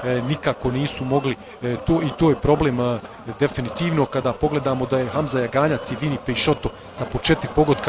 nikako nisu mogli i to je problem definitivno kada pogledamo da je Hamza Jaganjac i Vini Peixoto sa po 4 pogotka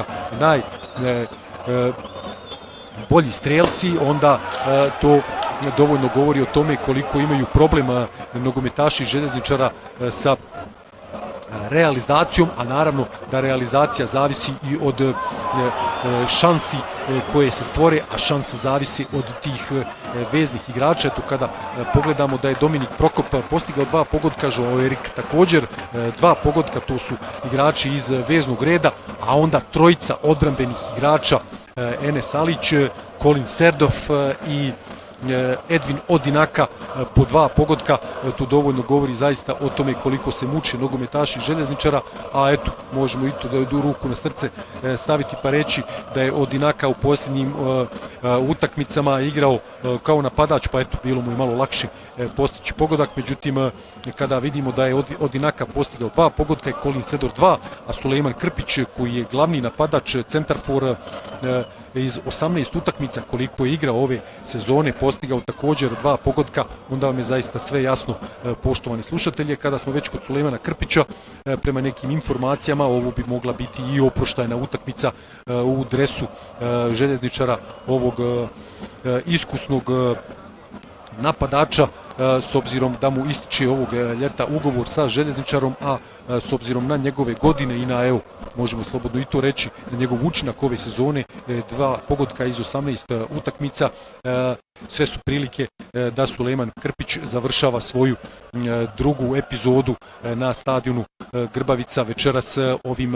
bolji strelci, onda to dovoljno govori o tome koliko imaju problema nogometaši Željezničara sa realizacijom, a naravno da realizacija zavisi i od šansi koje se stvore, a šanse zavisi od tih veznih igrača. Eto kada pogledamo da je Dominik Prokop postigao 2 pogotka, Joao Erik također 2 pogotka, to su igrači iz veznog reda, a onda trojica odbrambenih igrača Enes Alić, Colin Serdov i Edvin Odinaka po 2 pogotka. To dovoljno govori zaista o tome koliko se muče nogometaši Željezničara, a eto, možemo i to da idu ruku na srce staviti pa reći da je Odinaka u posljednjim utakmicama igrao kao napadač, pa eto, bilo mu je malo lakše postići pogodak, međutim kada vidimo da je Odinaka postigao 2 pogotka i Colin Sedor 2, a Sulejman Krpić koji je glavni napadač, centarfor iz 18 utakmica koliko je igrao ove sezone, postigao također 2 pogotka, onda vam je zaista sve jasno, poštovani slušatelje. Kada smo već kod Sulejmana Krpića, prema nekim informacijama ovo bi mogla biti i oproštajna utakmica u dresu Željezničara, ovog iskusnog napadača, s obzirom da mu ističe ovog ljeta ugovor sa Željezničarom, a s obzirom na njegove godine i na, evo, možemo slobodno i to reći, na njegov učinak ove sezone, 2 pogotka iz 18 utakmica, sve su prilike da Sulejman Krpić završava svoju drugu epizodu na stadionu Grbavica večeras ovim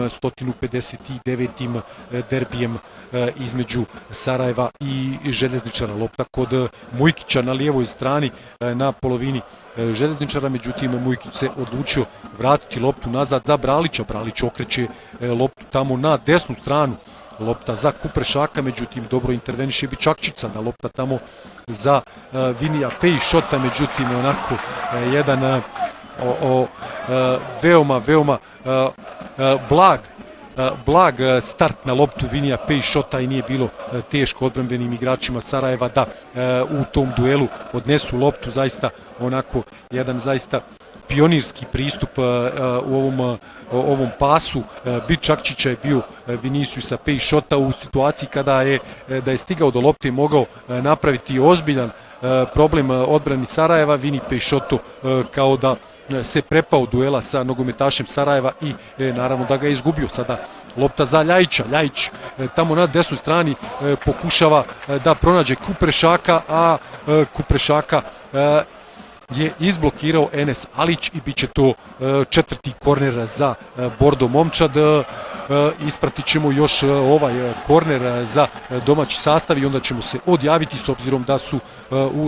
159. derbijem između Sarajeva i Željezničara. Lopta kod Mujkića na lijevoj strani na polovini Željezničara, međutim Mujkić se odlučio vratiti loptu nazad za Bralića. Bralić okreće loptu tamo na desnu stranu, lopta za Kuprešaka, međutim dobro interveniše Bičakčica, da lopta tamo za Vinija Peixota, međutim onako jedan veoma blag start na loptu Vinija Peixota i nije bilo teško odbrambenim igračima Sarajeva da u tom duelu odnesu loptu. Zaista onako jedan zaista pionirski pristup u ovom pasu Bičakčića je bio Viniciusa Peixota u situaciji kada je stigao do lopte i mogao napraviti ozbiljan problem odbrani Sarajeva. Vini Peixoto kao da se prepao duela sa nogometašem Sarajeva i naravno da ga je izgubio. Sada lopta za Ljajića. Ljajić tamo na desnoj strani pokušava da pronađe Kuprešaka, a Kuprešaka je izblokirao Enes Alić i bit će to 4. korner za Bordo momčad. Ispratit ćemo još ovaj korner za domaći sastav i onda ćemo se odjaviti s obzirom da su u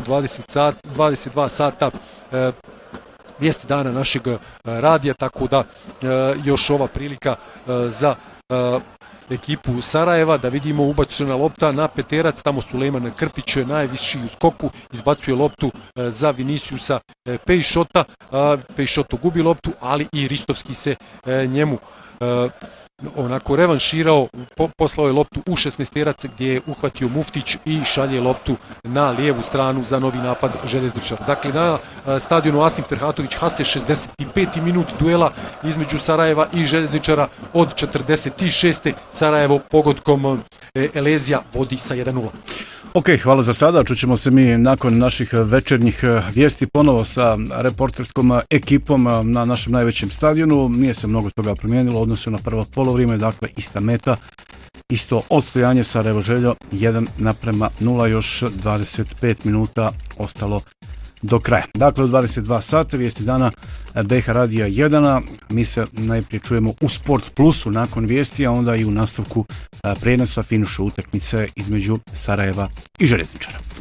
22 sata vijesti dana našeg radija, tako da još ova prilika za ekipu Sarajeva, da vidimo ubačena lopta na peterac, tamo Sulejman Krpić najviši u skoku, izbacuje loptu za Viniciusa Peixota, Peixoto gubi loptu, ali i Ristovski se njemu onako revanširao, poslao je loptu u 16-terac gdje je uhvatio Muftić i šalje loptu na lijevu stranu za novi napad Željezničara. Dakle, na stadionu Asim Ferhatović Hase 65. minut duela između Sarajeva i Željezničara od 46. Sarajevo pogodkom Elezija vodi sa 1:0. Ok, hvala za sada. Čućemo se mi nakon naših večernjih vijesti ponovo sa reporterskom ekipom na našem najvećem stadionu. Nije se mnogo toga promijenilo u odnosu na prvo polovrijeme, dakle ista meta, isto odstojanje Sarajevo Željo 1:0, još 25 minuta ostalo do kraja. Dakle, u 22 sata vijesti dana BiH Radija 1. Mi se najprije čujemo u Sport Plusu nakon vijesti, a onda i u nastavku prijenosa finiša utakmice između Sarajeva i Željezničara.